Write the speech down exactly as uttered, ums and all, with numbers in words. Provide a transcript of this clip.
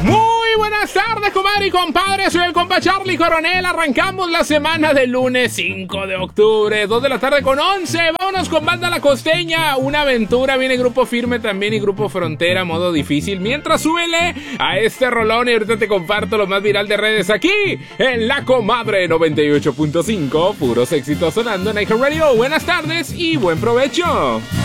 Muy buenas tardes, comadre y compadre. Soy el compa Charlie Coronel. Arrancamos la semana del lunes cinco de octubre, dos de la tarde con once. Vámonos con Banda La Costeña. Una aventura. Viene Grupo Firme también y Grupo Frontera, modo difícil. Mientras súbele a este rolón y ahorita te comparto lo más viral de redes aquí en La Comadre noventa y ocho punto cinco. Puros éxitos sonando en iHeartRadio. Buenas tardes y buen provecho.